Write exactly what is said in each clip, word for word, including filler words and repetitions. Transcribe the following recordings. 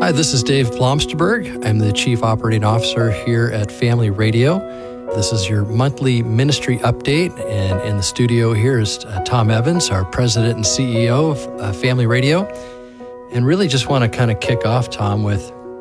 Hi, this is Dave Blomsterberg. I'm the Chief Operating Officer here at Family Radio. This is your monthly ministry update, and in the studio here is uh, Tom Evans, our President and C E O of uh, Family Radio. And really just want to kind of kick off, Tom, with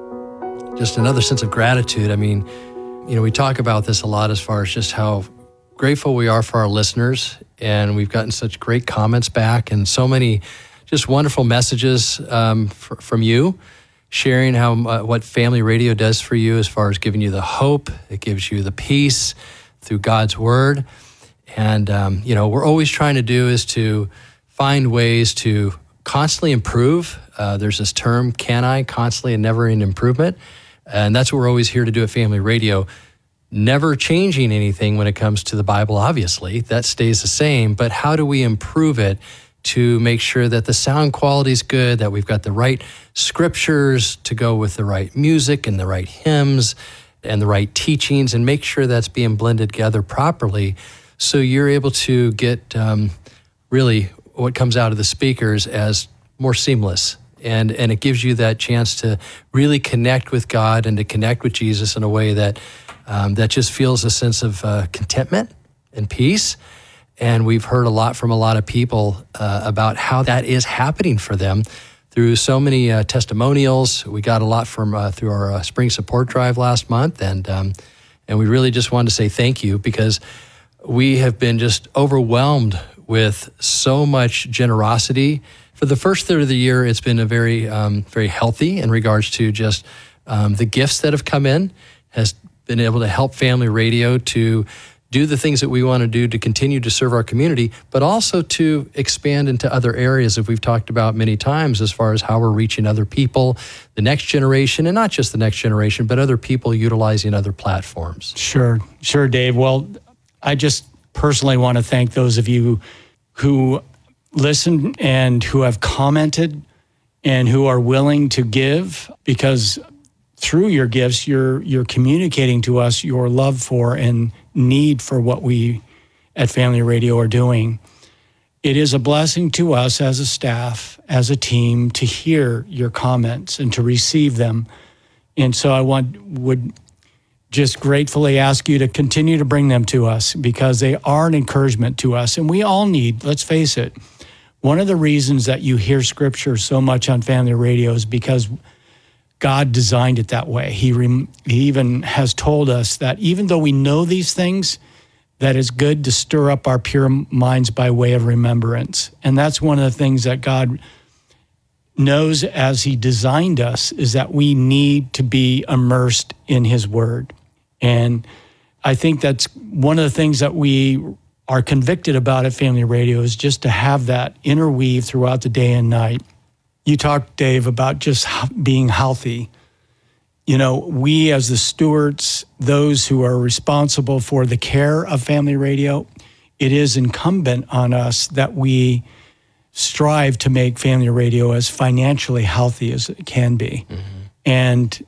just another sense of gratitude. I mean, you know, we talk about this a lot as far as just how grateful we are for our listeners, and we've gotten such great comments back and so many just wonderful messages um, f- from you, sharing how uh, what Family Radio does for you as far as giving you the hope, it gives you the peace through God's Word. And, um, you know, we're always trying to do is to find ways to constantly improve. Uh, there's this term, can I, constantly and never in improvement. And that's what we're always here to do at Family Radio. Never changing anything when it comes to the Bible, obviously. That stays the same. But how do we improve it to make sure that the sound quality is good, that we've got the right scriptures to go with the right music and the right hymns and the right teachings, and make sure that's being blended together properly so you're able to get um, really what comes out of the speakers as more seamless. And, and it gives you that chance to really connect with God and to connect with Jesus in a way that um, that just feels a sense of uh, contentment and peace. And we've heard a lot from a lot of people uh, about how that is happening for them through so many uh, testimonials. We got a lot from uh, through our uh, spring support drive last month, and um, and we really just wanted to say thank you, because we have been just overwhelmed with so much generosity. For the first third of the year, it's been a very um, very healthy in regards to just um, the gifts that have come in, has been able to help Family Radio to do the things that we want to do to continue to serve our community, but also to expand into other areas that we've talked about many times as far as how we're reaching other people, the next generation, and not just the next generation, but other people utilizing other platforms. Sure, sure, Dave. Well, I just personally want to thank those of you who listen and who have commented and who are willing to give, because through your gifts, you're you're communicating to us your love for and need for what we at Family Radio are doing. It is a blessing to us as a staff, as a team, to hear your comments and to receive them. And so I want would just gratefully ask you to continue to bring them to us, because they are an encouragement to us. And we all need, let's face it, one of the reasons that you hear Scripture so much on Family Radio is because God designed it that way. He, rem- he even has told us that even though we know these things, that it's good to stir up our pure minds by way of remembrance. And that's one of the things that God knows as He designed us, is that we need to be immersed in His Word. And I think that's one of the things that we are convicted about at Family Radio, is just to have that interweave throughout the day and night. You talked, Dave, about just being healthy. You know, we as the stewards, those who are responsible for the care of Family Radio, it is incumbent on us that we strive to make Family Radio as financially healthy as it can be. Mm-hmm. And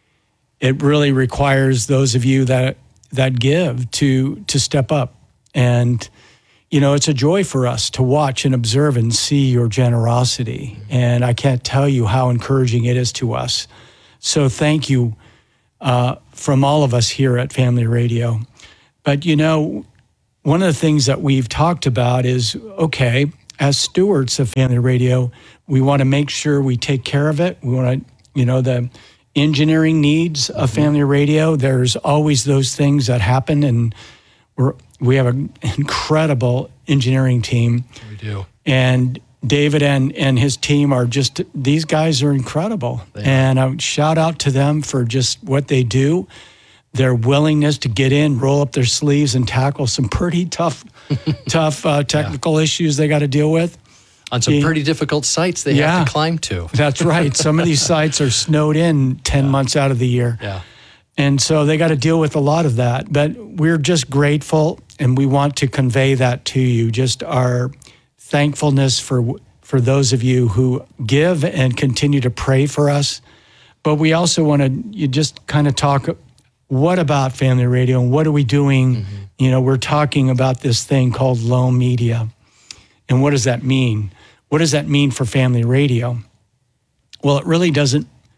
it really requires those of you that that give to to step up. And you know, it's a joy for us to watch and observe and see your generosity. And I can't tell you how encouraging it is to us. So thank you uh, from all of us here at Family Radio. But, you know, one of the things that we've talked about is, okay, as stewards of Family Radio, we want to make sure we take care of it. We want to, you know, the engineering needs of Family Radio. There's always those things that happen, and we're We have an incredible engineering team. We do. And David and, and his team are just, these guys are incredible. They and are. I would shout out to them for just what they do, their willingness to get in, roll up their sleeves, and tackle some pretty tough, tough uh, technical yeah. issues they got to deal with. On some pretty difficult sites they yeah, have to climb to. That's right. Some of these sites are snowed in ten yeah. months out of the year. Yeah. And so they got to deal with a lot of that. But we're just grateful, and we want to convey that to you, just our thankfulness for for those of you who give and continue to pray for us. But we also want to you just kind of talk, what about Family Radio, and what are we doing? Mm-hmm. You know, we're talking about this thing called Low Media. And what does that mean? What does that mean for Family Radio? Well, it really doesn't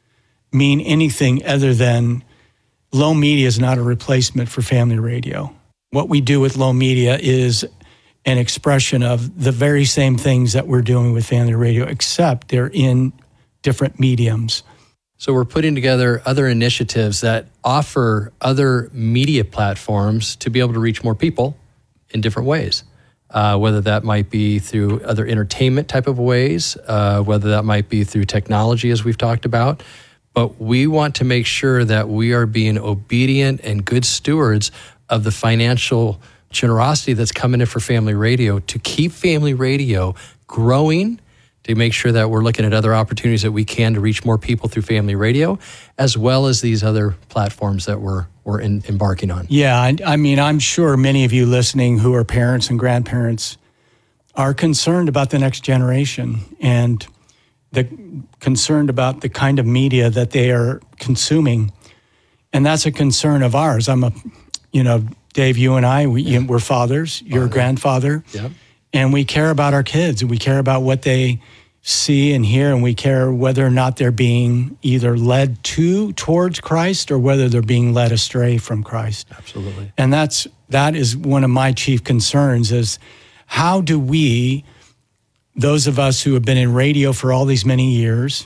mean anything other than Low Media is not a replacement for family radio. What we do with Low Media is an expression of the very same things that we're doing with family radio, except they're in different mediums. So we're putting together other initiatives that offer other media platforms to be able to reach more people in different ways, uh, whether that might be through other entertainment type of ways, uh, whether that might be through technology, as we've talked about. But we want to make sure that we are being obedient and good stewards of the financial generosity that's coming in for family radio to keep family radio growing, to make sure that we're looking at other opportunities that we can to reach more people through family radio, as well as these other platforms that we're we're in, embarking on. Yeah, I, I mean, I'm sure many of you listening who are parents and grandparents are concerned about the next generation and the concerned about the kind of media that they are consuming, and that's a concern of ours. I'm a, you know, Dave, you and I, we, yeah. we're fathers. You're Father. a grandfather. Yeah. And we care about our kids, and we care about what they see and hear, and we care whether or not they're being either led to towards Christ or whether they're being led astray from Christ. Absolutely. And that's that is one of my chief concerns is how do we, those of us who have been in radio for all these many years,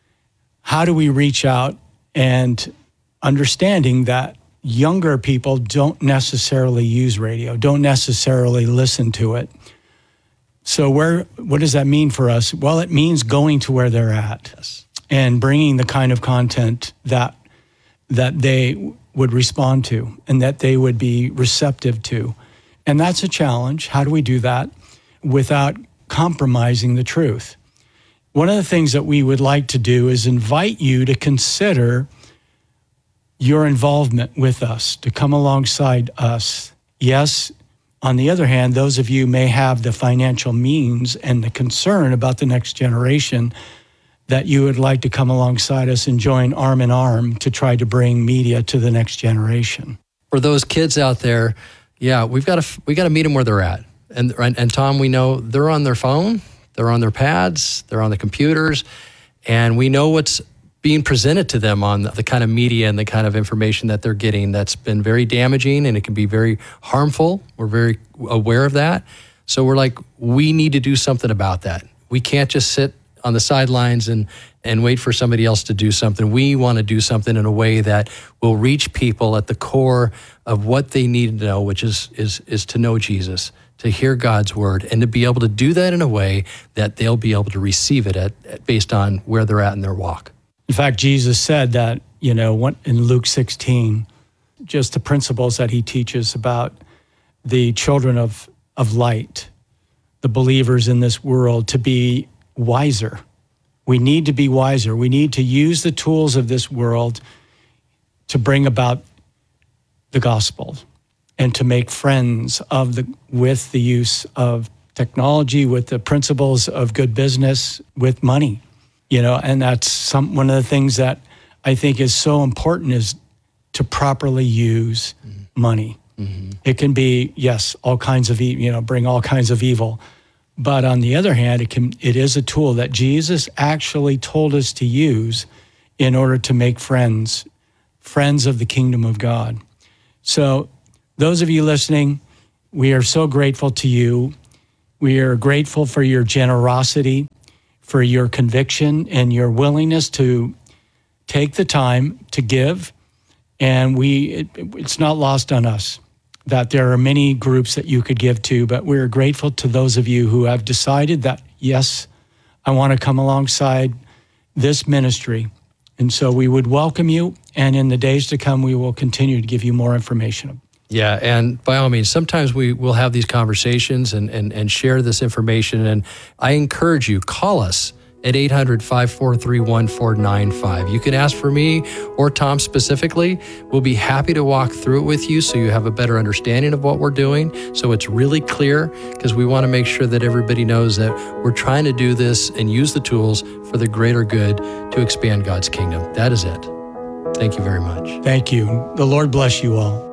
how do we reach out and understanding that younger people don't necessarily use radio, don't necessarily listen to it. So where, what does that mean for us? Well, it means going to where they're at yes. and bringing the kind of content that that they would respond to and that they would be receptive to. And that's a challenge. How do we do that without compromising the truth? One of the things that we would like to do is invite you to consider your involvement with us, to come alongside us. Yes, on the other hand, those of you may have the financial means and the concern about the next generation that you would like to come alongside us and join arm in arm to try to bring media to the next generation. For those kids out there, yeah, we've got to we got to meet them where they're at. And, and and Tom, we know they're on their phone, they're on their pads, they're on the computers, and we know what's being presented to them on the kind of media and the kind of information that they're getting that's been very damaging, and it can be very harmful. We're very aware of that. So we're like, we need to do something about that. We can't just sit on the sidelines and, and wait for somebody else to do something. We want to do something in a way that will reach people at the core of what they need to know, which is is is to know Jesus, to hear God's word, and to be able to do that in a way that they'll be able to receive it at, at based on where they're at in their walk. In fact, Jesus said that, you know, in Luke sixteen, just the principles that he teaches about the children of, of light, the believers in this world, to be wiser. We need to be wiser. We need to use the tools of this world to bring about the gospel and to make friends of the with the use of technology, with the principles of good business, with money. You know, and that's some one of the things that I think is so important is to properly use mm-hmm. money. Mm-hmm. It can be, yes, all kinds of, e- you know, bring all kinds of evil. But on the other hand, it can it is a tool that Jesus actually told us to use in order to make friends, friends of the kingdom of God. So those of you listening, we are so grateful to you. We are grateful for your generosity, for your conviction and your willingness to take the time to give. And we it, it's not lost on us that there are many groups that you could give to, but we're grateful to those of you who have decided that, yes, I want to come alongside this ministry. And so we would welcome you, and in the days to come, we will continue to give you more information. Yeah, and by all means, sometimes we will have these conversations and, and, and share this information, and I encourage you, call us at eight hundred, five four three, one four nine five. You can ask for me or Tom specifically. We'll be happy to walk through it with you so you have a better understanding of what we're doing, so it's really clear, because we want to make sure that everybody knows that we're trying to do this and use the tools for the greater good to expand God's kingdom. That is it. Thank you very much. Thank you. The Lord bless you all.